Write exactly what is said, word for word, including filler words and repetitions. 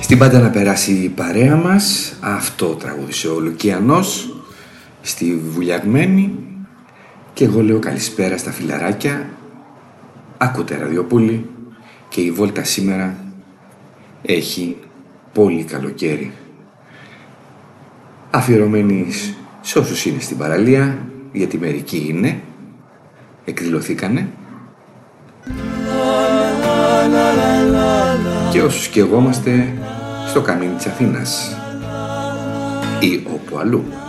Στην πάντα να περάσει η παρέα μας. Αυτό τραγούδισε ο Λουκιανός στη Βουλιαγμένη. Και εγώ λέω καλησπέρα στα φιλαράκια. Ακούτε Ραδιοπούλη. Και η βόλτα σήμερα έχει πολύ καλοκαίρι. Αφιερωμένη σε όσους είναι στην παραλία, γιατί μερικοί είναι, εκδηλωθήκανε, και όσους και εγώ είμαστε στο καμίνι της Αθήνας ή όπου αλλού.